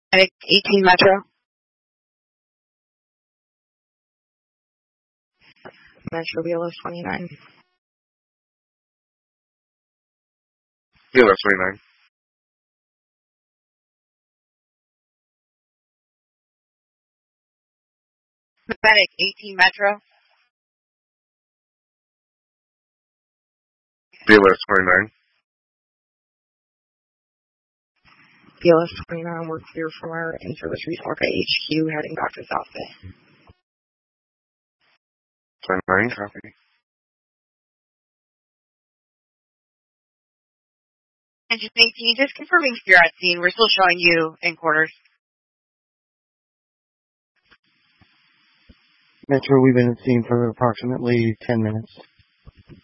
Medic 18 Metro. Metro BLS 29. BLS 29. Medic 18 Metro. BLS 29. BLS 29, we're clear from our in-service resort at HQ heading back to South Bay. 29, copy. Engine 18, just confirming if you're at scene. We're still showing you in quarters. Metro, we've been at scene for approximately 10 minutes.